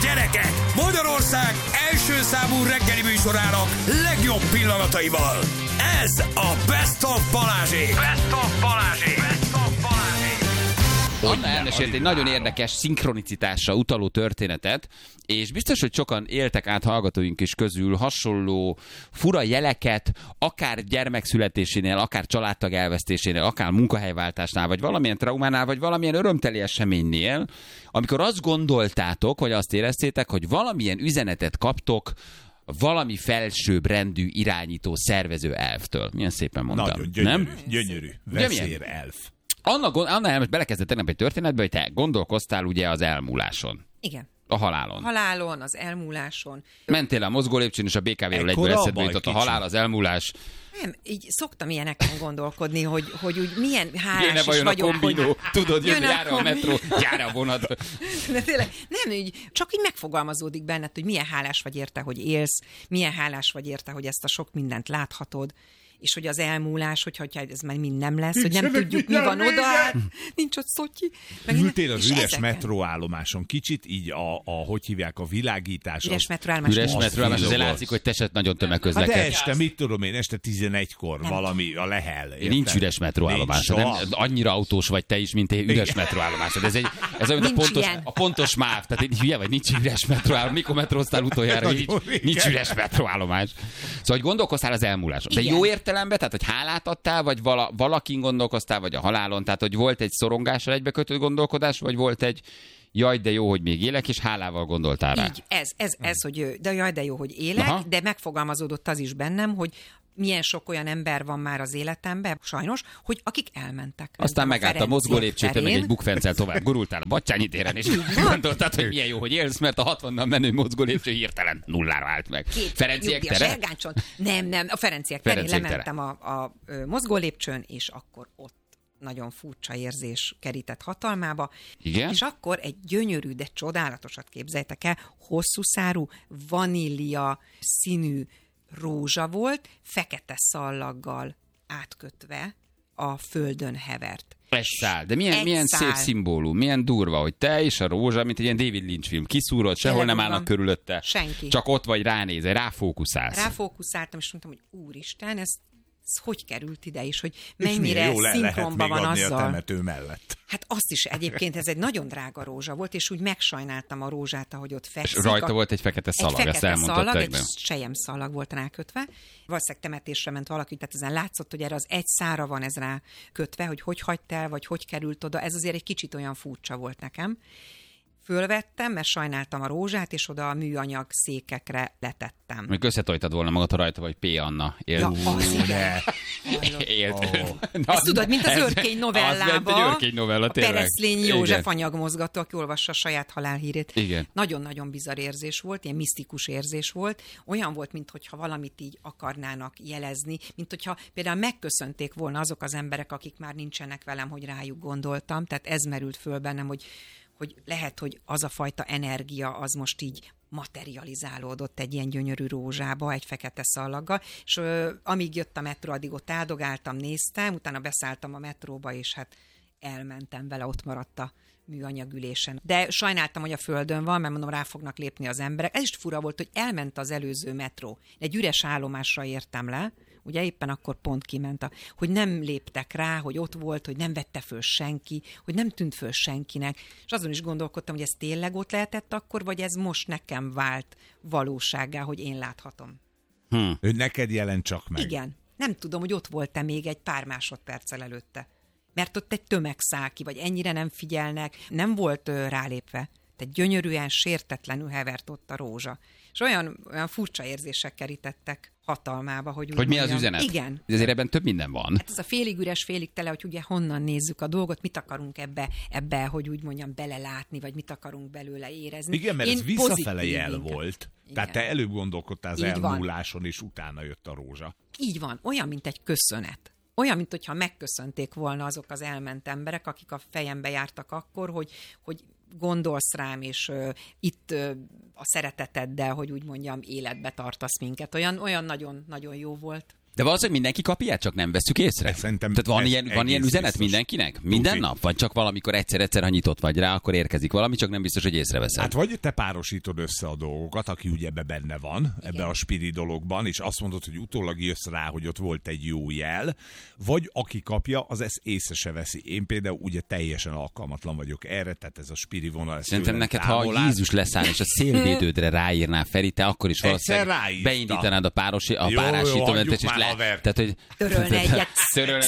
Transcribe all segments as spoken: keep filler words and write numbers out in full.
gyerekek! Magyarország első számú reggeli műsorának legjobb pillanataival. Ez a Best of Balázsék! Best of Balázsék! Best of Balázsék! Anna elmesélt egy nagyon érdekes szinkronicitásra utaló történetet, és biztos, hogy sokan éltek át hallgatóink is közül hasonló fura jeleket, akár gyermekszületésénél, akár családtag elvesztésénél, akár munkahelyváltásnál, vagy valamilyen traumánál, vagy valamilyen örömteli eseménynél, amikor azt gondoltátok, vagy azt éreztétek, hogy valamilyen üzenetet kaptok valami felsőbbrendű irányító szervező elftől. Milyen szépen mondtam. Nagyon gyönyörű, nem? gyönyörű. Vezér elf. Anna, Anna elmes belekezdett tegnap egy történetbe, hogy te gondolkoztál ugye az elmúláson. Igen. A halálon. A halálon, az elmúláson. Mentél a mozgólépcsőn, és a bé ká véről egyből eszedbe jutott a halál, az elmúlás. Nem, így szoktam ilyeneken gondolkodni, hogy, hogy úgy milyen hálás Jéne is vajon vagyok. a kombinó, hogy... tudod, jön, jön jár a metró, jár a vonat. De tényleg, nem, így, csak így megfogalmazódik benned, hogy milyen hálás vagy érte, hogy élsz, milyen hálás vagy érte, hogy ezt a sok mindent láthatod, és hogy az elmúlás, hogyha ez már mind nem lesz, nincs, hogy nem tudjuk, mi van oda, hát, nincs ott Szotyi. Ültél az üres ezeken. metróállomáson kicsit, így a, a, hogy hívják, a világítás. Üres metróállomás. Üres metróállomás, azért látszik, hogy te se nagyon tömegközlekedsz. Hát de este, mit tudom én, este tizenegykor nem valami a Lehel. Értem? Nincs üres metróállomás. Nem, annyira autós vagy te is, mint egy üres metróállomás. Ez, egy, ez olyan, a pontos, a pontos máv. Tehát egy hülye vagy, nincs üres metróállomás. Mikor metróztál utoljára, hogy nincs, nincs üres metróállomás. Szóval, hogy gondolkoztál az elmúláson. De jó értelemben, tehát, hogy hálát adtál, vagy vala, valakin gondolkoztál, vagy a halálon, tehát, hogy volt egy szorongással egybekötött gondolkodás, vagy volt egy jaj, de jó, hogy még élek, és hálával gondoltál rá. Így, ez, ez, ez, hogy de jaj, de jó, hogy élek, aha, de megfogalmazódott az is bennem, hogy milyen sok olyan ember van már az életemben, sajnos, hogy akik elmentek. Aztán megállt a mozgólépcsőt, meg egy bukfencel tovább gurultál a Batthyány téren, és gondoltad, hogy milyen jó, hogy élsz, mert a hatvannal menő mozgólépcső hirtelen nullára állt meg. Két Ferenciek tere? Nem, nem, a Ferenciek terén lementem a, a mozgólépcsőn, és akkor ott nagyon furcsa érzés kerített hatalmába. Igen? És akkor egy gyönyörű, de csodálatosat képzeljétek el, hosszú szárú, vanília színű rózsa volt, fekete szallaggal átkötve a földön hevert. Egy szál. De milyen, egy milyen szál. szép szimbólum, milyen durva, hogy te és a rózsa, mint egy ilyen David Lynch film. Kiszúrod, sehol nem állnak körülötte. Senki. Csak ott vagy ránézel, ráfókuszálsz. Ráfókuszáltam, és mondtam, hogy úristen, ez ez hogy került ide is, hogy mennyire szinkronban van azzal. A temető mellett. Hát azt is egyébként, ez egy nagyon drága rózsa volt, és úgy megsajnáltam a rózsát, ahogy ott fekszik. És rajta a... volt egy fekete szalag, egy ezt elmondtad szalag, tegnap. egy sejem szalag volt rákötve. Valószínűleg temetésre ment valaki, tehát ezen látszott, hogy erre az egy szára van ez rá kötve, hogy hogy hagyt el, vagy hogy került oda. Ez azért egy kicsit olyan furcsa volt nekem. Fölvettem, mert sajnáltam a rózsát, és oda a műanyag székekre letettem. Még összetojtad volna magad, ha rajta vagy P. Anna. Élt. Ja, az igen. Élt. Oh. Ezt tudod, mint az őrkény novellába. Az egy őrkény novella, a tényleg. Pereszlényi József anyagmozgató, aki olvassa a saját halálhírét. Igen. Nagyon-nagyon bizarr érzés volt, ilyen misztikus érzés volt. Olyan volt, mintha valamit így akarnának jelezni, mint hogyha például megköszönték volna azok az emberek, akik már nincsenek velem, hogy rájuk gondoltam. Tehát ez merült föl bennem, hogy hogy lehet, hogy az a fajta energia az most így materializálódott egy ilyen gyönyörű rózsába, egy fekete szallaggal, és ö, amíg jött a metró, addig ott áldogáltam, néztem, utána beszálltam a metróba, és hát elmentem vele, ott maradt a műanyagülésen. De sajnáltam, hogy a földön van, mert mondom, rá fognak lépni az emberek. Ez is fura volt, hogy elment az előző metró. Egy üres állomásra értem le, ugye éppen akkor pont kiment, a, hogy nem léptek rá, hogy ott volt, hogy nem vette föl senki, hogy nem tűnt föl senkinek. És azon is gondolkodtam, hogy ez tényleg ott lehetett akkor, vagy ez most nekem vált valósággá, hogy én láthatom. Hm. Ő neked jelent csak meg. Igen. Nem tudom, hogy ott volt-e még egy pár másodperccel előtte. Mert ott egy tömeg száll ki, vagy ennyire nem figyelnek, nem volt ö, rálépve. Tehát gyönyörűen, sértetlenül hevert ott a rózsa. És olyan, olyan furcsa érzések kerítettek hatalmába, hogy... Hogy mi mondjam, az üzenet? Igen. Ezért ebben több minden van. Hát ez a félig üres, félig tele, hogy ugye honnan nézzük a dolgot, mit akarunk ebbe, ebbe, hogy úgy mondjam, belelátni, vagy mit akarunk belőle érezni. Igen, mert Én ez visszafele jel inkább. volt. Igen. Tehát te előbb gondolkodtál az Így elmúláson, és utána jött a rózsa. Így van, olyan, mint egy köszönet. Olyan, mint hogyha megköszönték volna azok az elment emberek, akik a fejembe jártak akkor, hogy, hogy gondolsz rám, és uh, itt uh, a szereteteddel, hogy úgy mondjam, életbe tartasz minket. Olyan, olyan nagyon, nagyon jó volt. De valószínűleg mindenki kap ilyet, csak nem vesszük észre. Szerintem Tehát van ilyen, van ilyen üzenet biztos. Mindenkinek? Minden Tuti. Nap? Vagy csak valamikor egyszer-egyszer, ha nyitott vagy rá, akkor érkezik valami, csak nem biztos, hogy észreveszed. Hát vagy te párosítod össze a dolgokat, aki ugye ebbe benne van, ebbe Igen. a spiri dologban, és azt mondod, hogy utólag jössz rá, hogy ott volt egy jó jel, vagy aki kapja, az ezt észre se veszi. Én például ugye teljesen alkalmatlan vagyok erre, tehát ez a spiri vonal. Szerintem neked, ha Jézus leszáll, és a szélvédődre ráírná Feri, te akkor is valószínűleg beindítanád a páros, a párásítómentes, és le, tehát, hogy törölne egyet. Törölne.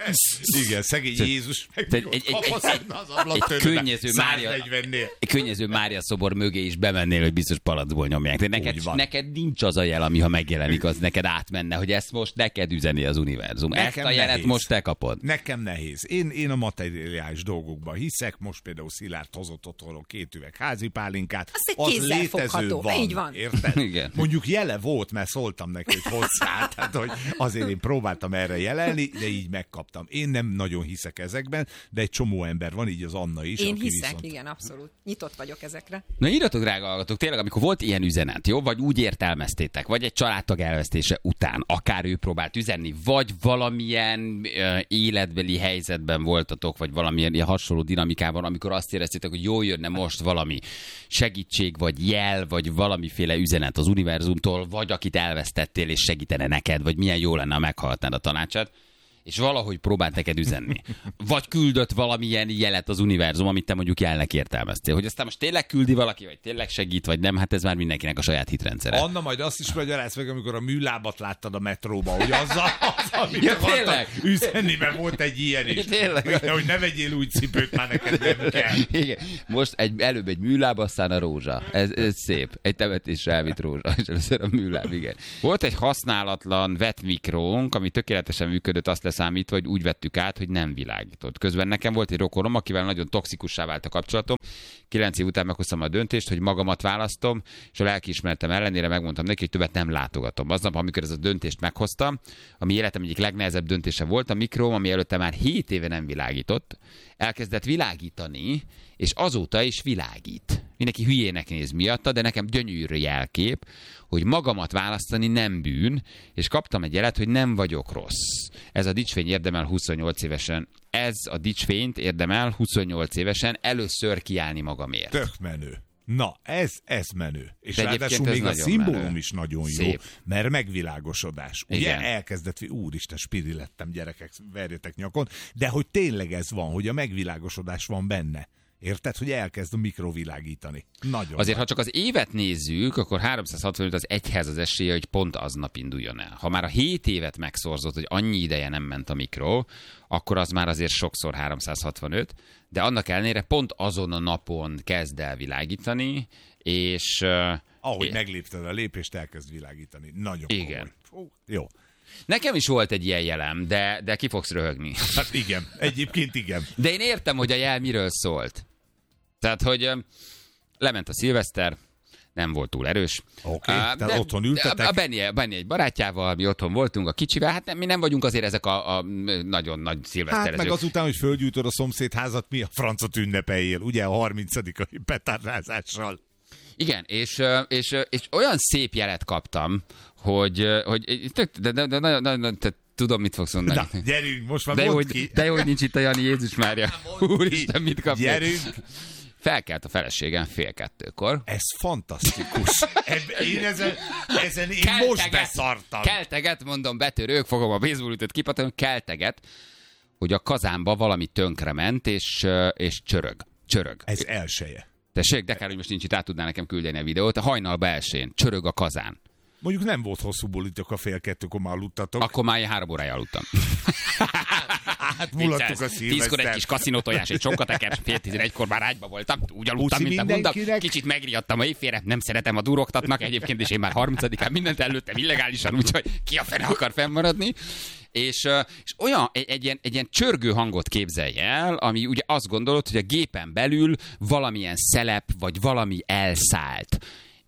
Igen, szegény Jézus. Egy, egy, egy, egy, egy könnyező Mária, egy könnyező Mária szobor mögé is bemennél, hogy biztos palacból nyomják. De neked, neked nincs az a jel, ami ha megjelenik, az neked átmenne, hogy ezt most neked üzeni az univerzum. Nekem ezt a jelet nehéz. Most te kapod. Nekem nehéz. Én, én a materiális dolgokban hiszek. Most például Szilárd hozott otthonról két üveg házi pálinkát. Az, az létező van. Így van. Érted? Igen. Mondjuk jele volt, mert szóltam neki, hogy hozzá. Tehát, hogy azért én próbáltam erre jelenni, de így megkaptam. Én nem nagyon hiszek ezekben, de egy csomó ember van, így az Anna is. Én hiszek, viszont... igen, abszolút. Nyitott vagyok ezekre. Na írjatok, drága hallgatók, tényleg, amikor volt ilyen üzenet, jó? Vagy úgy értelmeztétek, vagy egy családtag elvesztése után, akár ő próbált üzenni, vagy valamilyen uh, életbeli helyzetben voltatok, vagy valamilyen ilyen hasonló dinamikában, amikor azt éreztétek, hogy jól jönne most valami segítség, vagy jel, vagy valamiféle üzenet az univerzumtól, vagy akit elvesztettél, és segítene neked, vagy milyen jó lenne, ha meghallgatnád a tanácsát, és valahogy próbált neked üzenni. Vagy küldött valamilyen jelet az univerzum, amit te mondjuk jelnek értelmeztél. Hogy aztán most tényleg küldi valaki, vagy tényleg segít, vagy nem, hát ez már mindenkinek a saját hitrendszere. Anna, majd azt is magyarázz meg, amikor a műlábat láttad a metróba, hogy azzal, azzal ja, tényleg? Üzenni, mert volt egy ilyen is. Tényleg? De, hogy ne vegyél új cipőt, már neked nem kell. Igen. Most egy, előbb egy műláb, aztán a rózsa. Ez, ez szép. Egy temetésre elvitt rózsa, és először a műláb, igen. Volt egy használatlan vetmikrónk, ami tökéletesen működött, azt számítva, hogy úgy vettük át, hogy nem világított. Közben nekem volt egy rokonom, akivel nagyon toxikussá vált a kapcsolatom. Kilenc év után meghoztam a döntést, hogy magamat választom, és a lelkiismeretem ellenére megmondtam neki, hogy többet nem látogatom. Aznap, amikor ez a döntést meghoztam, ami életem egyik legnehezebb döntése volt, a mikróm, ami előtte már hét éve nem világított, elkezdett világítani, és azóta is világít. Mindenki hülyének néz miatta, de nekem gyönyörű jelkép, hogy magamat választani nem bűn, és kaptam egy jelet, hogy nem vagyok rossz. Ez a dicsfény érdemel huszonnyolc évesen. Ez a dicsfényt érdemel huszonnyolc évesen először kiállni magamért. Tök menő. Na, ez, ez menő. És ráadásul még a szimbólum menő. Is nagyon jó, szép. Mert megvilágosodás. Ugye igen. Elkezdett, úristen, spiri lettem, gyerekek, verjetek nyakon, de hogy tényleg ez van, hogy a megvilágosodás van benne. Érted, hogy elkezd a mikrovilágítani. Nagyon. Azért, nagy. Ha csak az évet nézzük, akkor háromszázhatvanöt az egyhez az esélye, hogy pont aznap induljon el. Ha már a hét évet megszorzott, hogy annyi ideje nem ment a mikro, akkor az már azért sokszor háromszázhatvanöt, de annak ellenére pont azon a napon kezd el világítani, és... Uh, Ahogy é... meglépted a lépést, elkezd világítani. Nagyon igen. Fú, jó. Nekem is volt egy ilyen jelem, de, de ki fogsz röhögni. Hát igen, egyébként igen. De én értem, hogy a jel miről szólt. Tehát, hogy lement a szilveszter, nem volt túl erős. Oké, okay, uh, tehát otthon ültetek. A Benni, Benni egy barátjával, mi otthon voltunk a kicsivel, hát nem, mi nem vagyunk azért ezek a, a nagyon nagy szilveszterezők. Hát meg azután, hogy fölgyújtod a szomszédházat, mi a francot ünnepeljél, ugye a harmincadikai petárdázással. Igen, és, és, és olyan szép jelet kaptam, hogy, hogy de, de, de, de, de, de, de tudom, mit fogsz mondani. Na, gyerünk, most már de mondd jó, ki. De jó, hogy nincs itt a Jani, Jézus Mária. Úristen, mit kapni? Gyerünk. Felkelt a feleségem fél kettőkor. Ez fantasztikus. Én ezen, ezen én kelteget, most beszartam. Kelteget, mondom, betörők, fogom a baseballütőt kipatom, kelteget, hogy a kazánba valami tönkrement, és, és csörög. Csörög. Ez elseje. Tessék, de kár, hogy most nincs itt, át tudná nekem küldeni a videót. A hajnalba elsőn. Csörög a kazán. Mondjuk nem volt hosszú bulitok a fél kettőkor már aludtatok. Akkor már három órája aludtam. Hát mulattuk a szilveszter. Tízkor egy kis kaszinótojás, egy csonkateker, fél tizenegykor már ágyba voltam. Úgy aludtam, mint a mondam. Kicsit megriadtam a éjfélre, nem szeretem, a durogtatnak egyébként, és én már harmincadikán mindent előttem illegálisan, úgyhogy ki a fene akar fennmaradni. És, és olyan, egy, egy, ilyen, egy ilyen csörgő hangot képzelj el, ami ugye azt gondolod, hogy a gépen belül valamilyen szelep, vagy valami elszállt.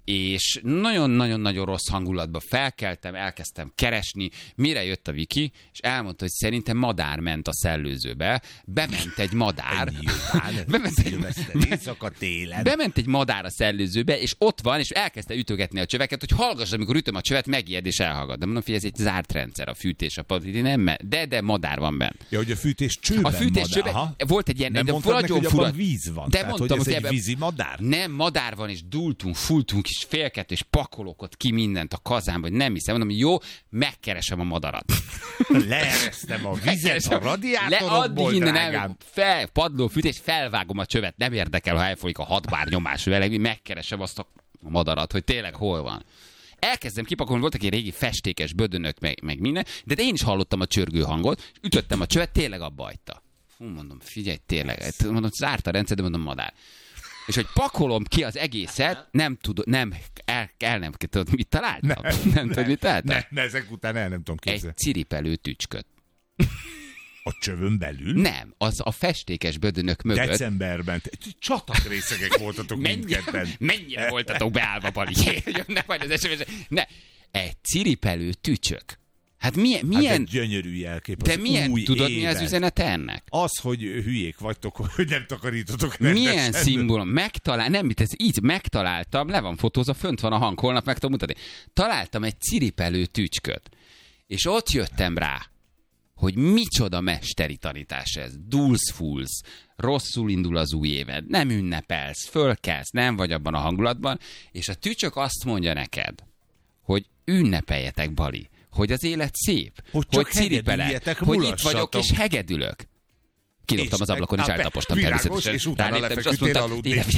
és nagyon-nagyon-nagyon rossz hangulatba felkeltem, elkezdtem keresni, mire jött a Viki, és elmondta, hogy szerintem madár ment a szellőzőbe, bement egy madár, bement egy, télen. bement egy madár a szellőzőbe, és ott van, és elkezdte ütögetni a csöveket, hogy hallgass, amikor ütöm a csövet, megijed és elhallgat. De mondom, hogy ez egy zárt rendszer, a fűtés, a padliti, nem, de, de madár van bent. Ja, hogy a fűtés csőben A fűtés csőben volt egy ilyen, nem de mondtad nagyon neki, fura. Víz van. De Tehát, mondtam, hogy ez hogy egy vízi madár. Nem, madár van, és dultunk, fultunk, és félket, és pakolok ott ki mindent a kazánba, hogy nem hiszem. Mondom, jó, megkeresem a madarat. Leeresztem a vizet a radiátorokból, Le, drágám. Fel, padló fűtés, felvágom a csövet, nem érdekel, ha elfolyik a hat bár nyomás vele, megkeresem azt a madarat, hogy tényleg hol van. Elkezdem kipakolni, voltak egy régi festékes bödönök, meg, meg minden, de, de én is hallottam a csörgő hangot, és ütöttem a csövet, tényleg abba hagyta. Hú, mondom, figyelj, tényleg, mondom, zárt a rendszer, de mondom, madár. És hogy pakolom ki az egészet, nem tudom, nem, el, el nem tudod, mit találtam? Nem, nem tudod, mit találtam? Ne, ne, ezek után el nem tudom képzelni. Egy ciripelő tücsköt. A csövön belül? Nem, az a festékes bödönök mögött. Decemberben. Csatakrészegek voltatok mindketten. Mennyire voltatok beállva, Bali? Ne majd az es em es. Ne, egy ciripelő tücsök. Hát milyen... milyen hát gyönyörű jelkép. De milyen, új tudod évet. Mi az üzenete ennek? Az, hogy hülyék vagytok, hogy nem takarítotok rendesen. Milyen szimbólum? Megtalál, nem, mit ez így megtaláltam, le van fotózva, fönt van a hang, holnap meg tudom mutatni. Találtam egy ciripelő tücsköt. És ott jöttem rá, hogy micsoda mesteri tanítás ez. Dulsz, fulsz, rosszul indul az új éved, nem ünnepelsz, fölkelsz, nem vagy abban a hangulatban, és a tücsök azt mondja neked, hogy ünnepeljetek, Bali, hogy az élet szép, hogy, hogy ciripelek, hogy itt vagyok és hegedülök. Kidobtam az ablakon, és eltapostam természetesen. És utána lefeküdtél aludni. Rajt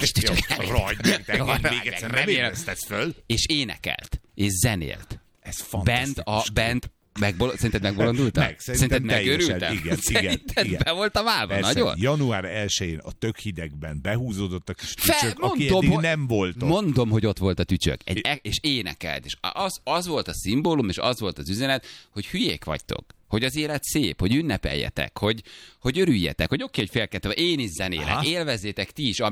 meg, még egyszer nem éreztetsz föl. És énekelt, és zenélt. Ez fantasztikus. Bent a, bent Megbolond, szerinted megbolondultál? Meg, szerinted megőrültem? Igen, szerinted igen. Be voltam állva, persze, nagyon? január elsején a tök hidegben behúzódott a kis Fel, tücsök, mondom, aki eddig hogy, nem volt ott. Mondom, hogy ott volt a tücsök, egy, é- és énekelt. És az, az volt a szimbólum, és az volt az üzenet, hogy hülyék vagytok. Hogy az élet szép, hogy ünnepeljetek, hogy, hogy örüljetek, hogy oké, okay, hogy félkettve, én is zenélek, élvezzétek ti is,